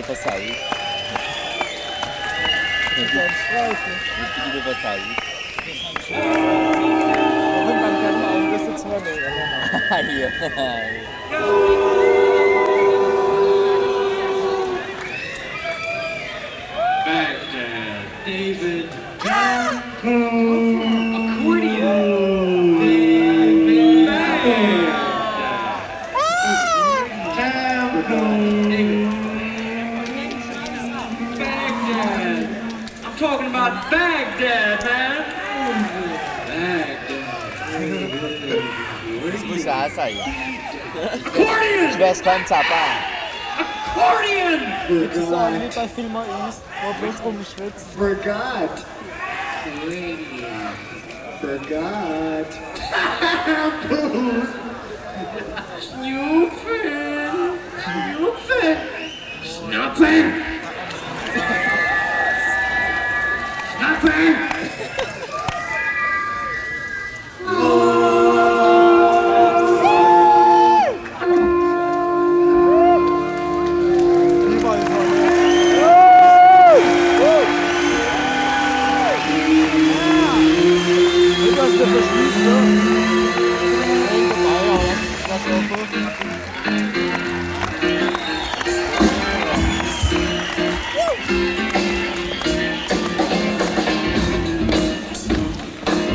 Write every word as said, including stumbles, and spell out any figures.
passadas. Vida passadas. Vou bancar mal, não gosto de se maneira. Ai, ai. Baghdad, David Campbell. Accordion, David Campbell. Baghdad. I'm talking about Baghdad, man. Spuszczała saia. Accordion! Tivesse começar, pá. Accordion! Só ele tá filmando isso, vou ver como schwitzt. Forgot. Forgot. Snoopin'! Snoopin'! Snoopin'! Snoopin'! Você verschließt, ne? Eng dabei, aber das ist auch gut.